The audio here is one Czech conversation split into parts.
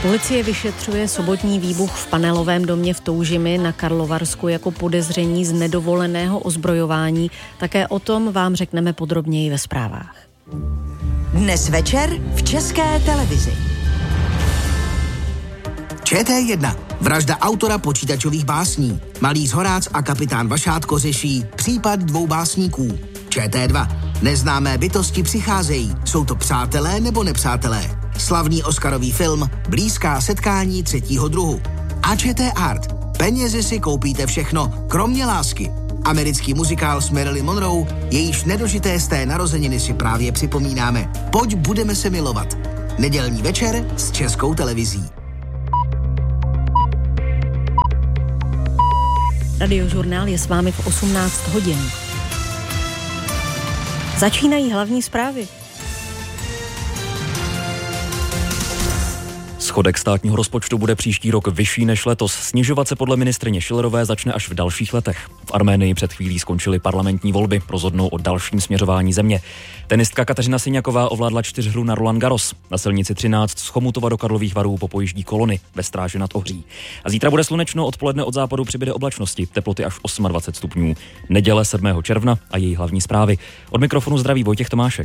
Policie vyšetřuje sobotní výbuch v panelovém domě v Toužimi na Karlovarsku jako podezření z nedovoleného ozbrojování. Také o tom vám řekneme podrobněji ve zprávách. Dnes večer v České televizi. ČT1. Vražda autora počítačových básní. Malý Zhorác a kapitán Vašátko řeší případ 2 básníků. ČT2. Neznámé bytosti přicházejí. Jsou to přátelé nebo nepřátelé? Slavný oscarový film Blízká setkání 3. druhu. A ČT Art. Penězi si koupíte všechno, kromě lásky. Americký muzikál s Marilyn Monroe, jejíž nedožité z té narozeniny si právě připomínáme. Pojď, budeme se milovat. Nedělní večer s Českou televizí. Radiožurnál je s vámi v 18 hodin. Začínají hlavní zprávy. Schodek státního rozpočtu bude příští rok vyšší než letos. Snižovat se podle ministryně Schillerové začne až v dalších letech. V Arménii před chvílí skončily parlamentní volby, rozhodnou o dalším směřování země. Tenistka Kateřina Syňaková ovládla 4hru na Roland Garros. Na silnici 13 z Chomutova do Karlových Varů popojíždí kolony ve Stráži nad Ohří. A zítra bude slunečno, odpoledne od západu přibyde oblačnosti, teploty až 28 stupňů. Neděle 7. června a její hlavní zprávy. Od mikrofonu zdraví Vojtěch Tomášek.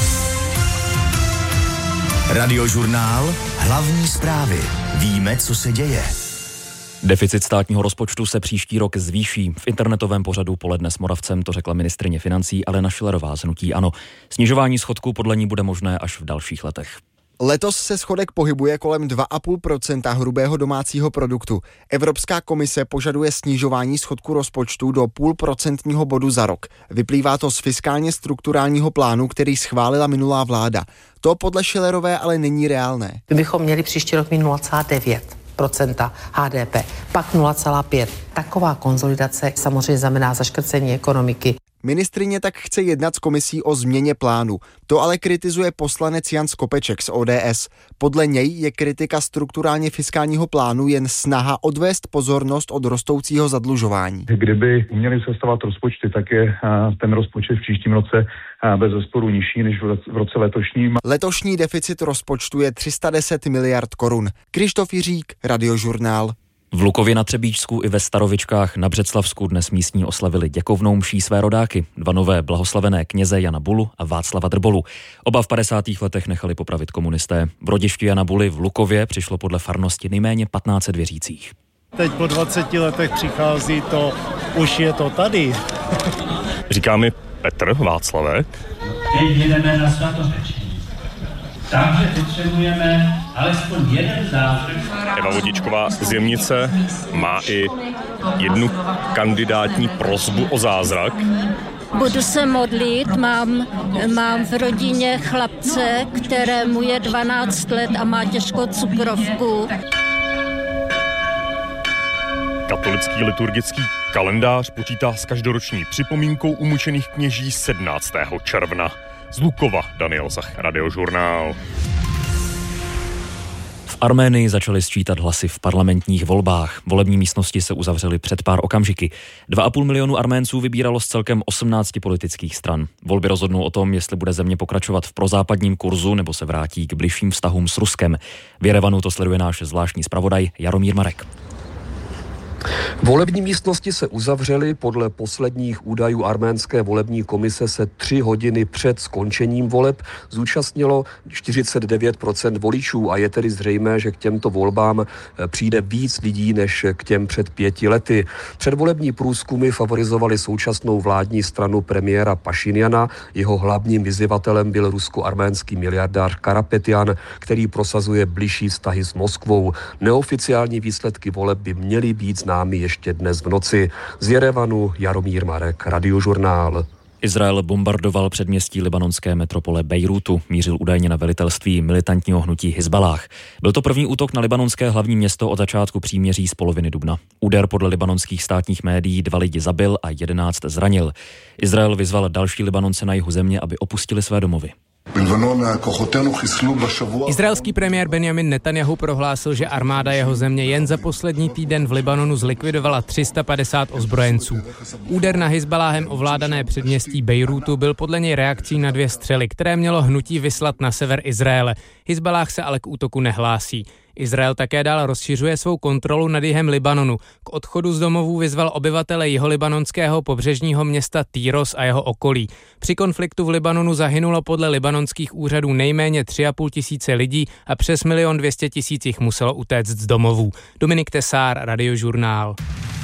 Radiožurnál, hlavní zprávy. Víme, co se děje. Deficit státního rozpočtu se příští rok zvýší. V internetovém pořadu Poledne s Moravcem to řekla ministryně financí Alena Schillerová z hnutí ANO. Snižování schodku podle ní bude možné až v dalších letech. Letos se schodek pohybuje kolem 2,5% hrubého domácího produktu. Evropská komise požaduje snižování schodku rozpočtu do 0,5% bodu za rok. Vyplývá to z fiskálně strukturálního plánu, který schválila minulá vláda. To podle Schillerové ale není reálné. My bychom měli příští rok mít 0,9% HDP, pak 0,5%. Taková konsolidace samozřejmě znamená zaškrcení ekonomiky. Ministryně tak chce jednat s komisí o změně plánu. To ale kritizuje poslanec Jan Skopeček z ODS. Podle něj je kritika strukturálně fiskálního plánu jen snaha odvést pozornost od rostoucího zadlužování. Kdyby uměli sestavovat rozpočty, tak je ten rozpočet v příštím roce bez zesporu nižší než v roce letošním. Letošní deficit rozpočtu je 310 miliard korun. Krištof Jiřík, Radiožurnál. V Lukově na Třebíčsku i ve Starovičkách na Břeclavsku dnes místní oslavili děkovnou mší své rodáky, 2 nové blahoslavené kněze Jana Bulu a Václava Drbolu. Oba v 50. letech nechali popravit komunisté. V rodišti Jana Buly v Lukově přišlo podle farnosti nejméně 1500 věřících. Teď po 20 letech přichází to, už je to tady. Říká mi Petr, Václave. Teď jdeme na svatořečení. Takže potřebujeme alespoň jeden zázrak. Eva Vodičková z Jemnice má i jednu kandidátní prosbu o zázrak. Budu se modlit, mám v rodině chlapce, kterému je 12 let a má těžkou cukrovku. Katolický liturgický kalendář počítá s každoroční připomínkou umučených kněží 17. června. Z Lukova Daniel Zach, Radiožurnál. V Arménii začaly sčítat hlasy v parlamentních volbách. Volební místnosti se uzavřely před pár okamžiky. 2,5 milionu Arménců vybíralo z celkem 18 politických stran. Volby rozhodnou o tom, jestli bude země pokračovat v prozápadním kurzu nebo se vrátí k bližším vztahům s Ruskem. V Jerevanu to sleduje náš zvláštní zpravodaj Jaromír Marek. Volební místnosti se uzavřely, podle posledních údajů arménské volební komise se 3 hodiny před skončením voleb zúčastnilo 49% voličů a je tedy zřejmé, že k těmto volbám přijde víc lidí než k těm před 5 lety. Předvolební průzkumy favorizovaly současnou vládní stranu premiéra Pašinjana, jeho hlavním vyzývatelem byl rusko-arménský miliardář Karapetyan, který prosazuje bližší vztahy s Moskvou. Neoficiální výsledky voleb by měly být známy ještě dnes v noci. Z Jerevanu Jaromír Marek, Radiožurnál. Izrael bombardoval předměstí libanonské metropole Bejrútu, mířil údajně na velitelství militantního hnutí Hizballáh. Byl to první útok na libanonské hlavní město od začátku příměří z poloviny dubna. Úder podle libanonských státních médií 2 lidi zabil a 11 zranil. Izrael vyzval další Libanonce na jihu země, aby opustili své domovy. Izraelský premiér Benjamin Netanjahu prohlásil, že armáda jeho země jen za poslední týden v Libanonu zlikvidovala 350 ozbrojenců. Úder na Hizbaláhem ovládané předměstí Bejrútu byl podle něj reakcí na 2 střely, které mělo hnutí vyslat na sever Izraele. Hizballáh se ale k útoku nehlásí. Izrael také dál rozšiřuje svou kontrolu nad jihem Libanonu. K odchodu z domovů vyzval obyvatele jiholibanonského pobřežního města Týros a jeho okolí. Při konfliktu v Libanonu zahynulo podle libanonských úřadů nejméně 3,5 tisíce lidí a přes 1 200 000 jich muselo utéct z domovů. Dominik Tesár, Radiožurnál.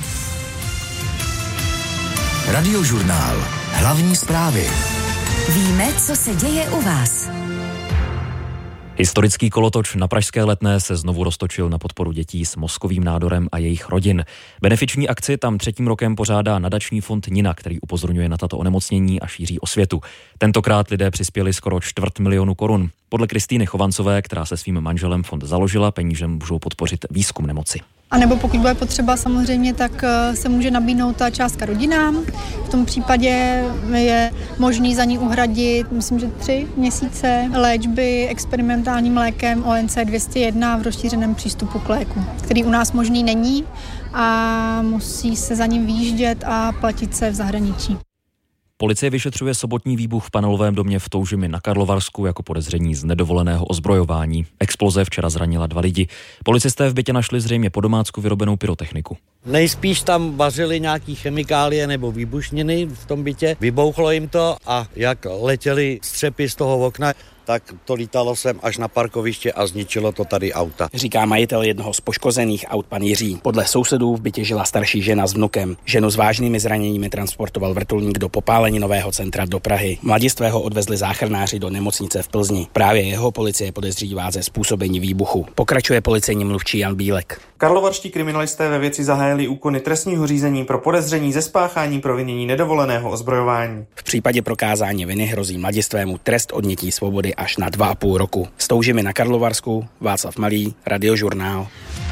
Radiožurnál. Hlavní zprávy. Víme, co se děje u vás. Historický kolotoč na pražské Letné se znovu roztočil na podporu dětí s mozkovým nádorem a jejich rodin. Benefiční akci tam 3. rokem pořádá nadační fond Nina, který upozorňuje na tato onemocnění a šíří osvětu. Tentokrát lidé přispěli skoro 250 000 korun. Podle Kristýny Chovancové, která se svým manželem fond založila, peníze můžou podpořit výzkum nemoci. A nebo pokud bude potřeba samozřejmě, tak se může nabídnout ta částka rodinám. V tom případě je možný za ní uhradit, myslím, že 3 měsíce léčby experimentálním lékem ONC 201 v rozšířeném přístupu k léku, který u nás možný není a musí se za ním vyjíždět a platit se v zahraničí. Policie vyšetřuje sobotní výbuch v panelovém domě v Toužimi na Karlovarsku jako podezření z nedovoleného ozbrojování. Exploze včera zranila 2 lidi. Policisté v bytě našli zřejmě po domácku vyrobenou pyrotechniku. Nejspíš tam vařili nějaký chemikálie nebo výbušniny v tom bytě. Vybouchlo jim to a jak letěly střepy z toho okna, tak to lítalo sem až na parkoviště a zničilo to tady auta. Říká majitel jednoho z poškozených aut pan Jiří. Podle sousedů v bytě žila starší žena s vnukem. Ženu s vážnými zraněními transportoval vrtulník do popáleninového centra do Prahy. Mladistvého odvezli záchranáři do nemocnice v Plzni. Právě jeho policie podezřívá ze způsobení výbuchu. Pokračuje policejní mluvčí Jan Bílek. Karlovarští kriminalisté ve věci zahájili úkony trestního řízení pro podezření ze spáchání provinění nedovoleného ozbrojování. V případě prokázání viny hrozí mladistvému trest odnětí svobody až na 2,5 roku. S Toužimi na Karlovarsku, Václav Malý, Radiožurnál.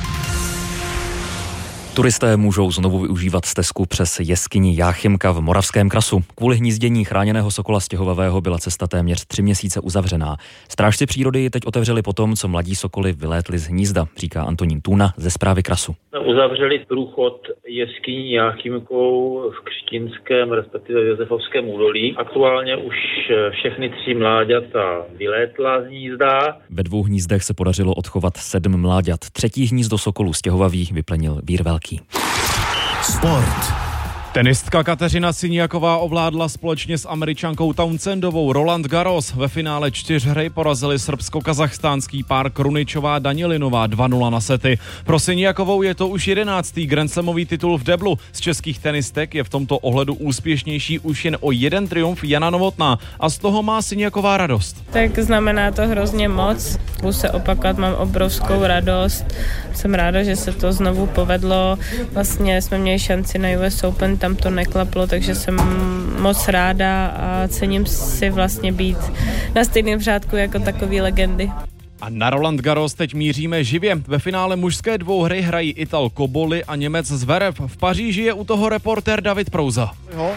Turisté můžou znovu využívat stezku přes jeskyni Jáchymka v Moravském Krasu. Kvůli hnízdění chráněného sokola stěhovavého byla cesta téměř 3 měsíce uzavřená. Strážci přírody ji teď otevřeli potom, co mladí sokoly vylétli z hnízda, říká Antonín Tůna ze Správy Krasu. Uzavřeli průchod jeskyní Jáchymkou v Křtínském, respektive v Josefovském údolí. Aktuálně už všechny 3 mláďata vylétla z hnízda. Ve 2 hnízdech se podařilo odchovat 7 mláďat. 3. hnízdo sokolu stěhovavý vyplenil vír velký. Sport. Tenistka Kateřina Siniaková ovládla společně s Američankou Townsendovou Roland Garros. Ve finále 4 porazili srbsko-kazachstánský pár Kruničová Danilinová 2-0 na sety. Pro Siniakovou je to už 11. grandslamový titul v deblu. Z českých tenistek je v tomto ohledu úspěšnější už jen o 1 triumf Jana Novotná a z toho má Siniaková radost. Tak znamená to hrozně moc. Budu se opakovat, mám obrovskou radost. Jsem ráda, že se to znovu povedlo. Vlastně jsme měli šanci na US Open, tam to neklaplo, takže jsem moc ráda a cením si vlastně být na stejném řádku jako takový legendy. A na Roland Garros teď míříme živě. Ve finále mužské dvouhry hrají Ital Koboli a Němec Zverev. V Paříži je u toho reportér David Prouza.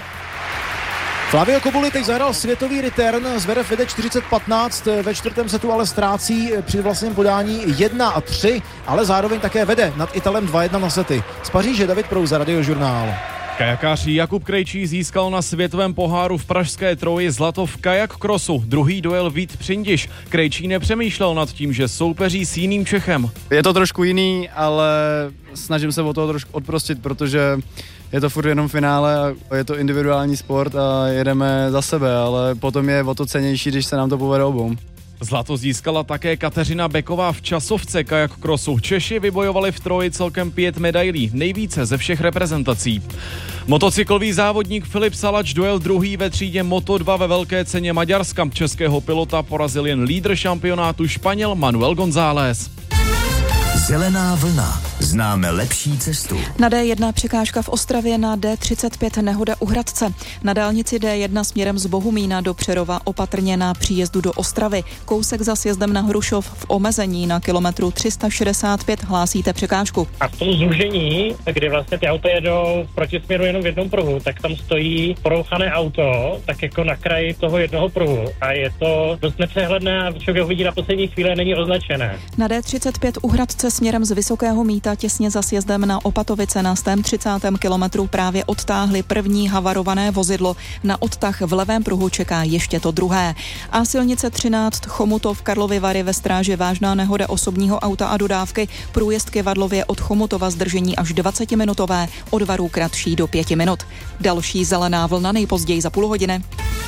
Flavio Koboli teď zahrál světový return, Zverev vede 40-15, ve 4. setu ale ztrácí při vlastním podání 1-3, ale zároveň také vede nad Italem 2-1 na sety. Z Paříže David Prouza, Radiožurnál. Kajakář Jakub Krejčí získal na světovém poháru v Pražské Troji zlato v kajak crossu. Druhý dojel Vít Přindiš. Krejčí nepřemýšlel nad tím, že soupeří s jiným Čechem. Je to trošku jiný, ale snažím se o toho trošku odprostit, protože je to furt jenom finále a je to individuální sport a jedeme za sebe, ale potom je o to cennější, když se nám to povede obou. Zlato získala také Kateřina Beková v časovce kajak crossu. Češi vybojovali v Troji celkem 5 medailí, nejvíce ze všech reprezentací. Motocyklový závodník Filip Salač dojel druhý ve třídě Moto2 ve velké ceně Maďarska. Českého pilota porazil jen lídr šampionátu Španěl Manuel González. Zelená vlna. Známe lepší cestu. Na D1 překážka v Ostravě, na D35 nehoda u Hradce. Na dálnici D1 směrem z Bohumína do Přerova opatrně na příjezdu do Ostravy. Kousek za sjezdem na Hrušov v omezení na kilometru 365 hlásíte překážku. A v tom zúžení, kdy vlastně ty auta jedou v protisměru jenom v jednom pruhu, tak tam stojí porouchané auto, tak jako na kraji toho jednoho pruhu. A je to dost nepřehledné a člověk ho vidí na poslední chvíli, není označené. Na D35 u Hradce směrem z Vysokého Mýta těsně za sjezdem na Opatovice na 130. kilometru právě odtáhli první havarované vozidlo. Na odtah v levém pruhu čeká ještě to druhé. A silnice 13 Chomutov Karlovy Vary ve Stráži vážná nehoda osobního auta a dodávky. Průjezd ke Vadlově od Chomutova zdržení až 20-minutové, od Varů kratší do 5 minut. Další zelená vlna nejpozději za půl hodiny.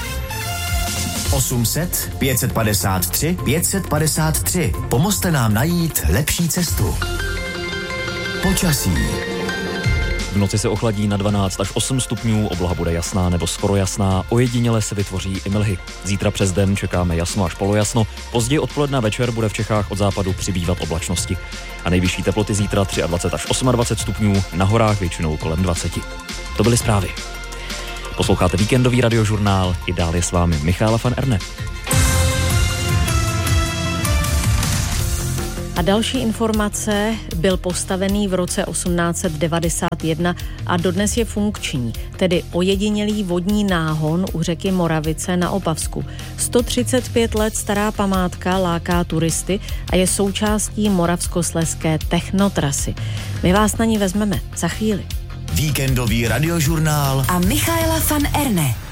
800 553 553. Pomozte nám najít lepší cestu. Počasí. V noci se ochladí na 12 až 8 stupňů, obloha bude jasná nebo skoro jasná, ojediněle se vytvoří i mlhy. Zítra přes den čekáme jasno až polojasno, později odpoledne večer bude v Čechách od západu přibývat oblačnosti. A nejvyšší teploty zítra 23 až 28 stupňů, na horách většinou kolem 20. To byly zprávy. Posloucháte víkendový radiožurnál, i dál je s vámi Michála van Erne. A další informace: byl postavený v roce 1891 a dodnes je funkční, tedy ojedinělý vodní náhon u řeky Moravice na Opavsku. 135 let stará památka láká turisty a je součástí moravskoslezské technotrasy. My vás na ní vezmeme za chvíli. Víkendový radiožurnál a Michaela van Erne.